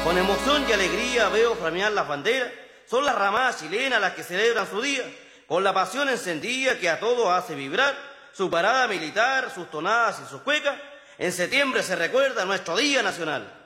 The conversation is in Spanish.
Con emoción y alegría veo flamear las banderas, son las ramadas chilenas las que celebran su día, con la pasión encendida que a todos hace vibrar, su parada militar, sus tonadas y sus cuecas. En septiembre se recuerda nuestro Día Nacional.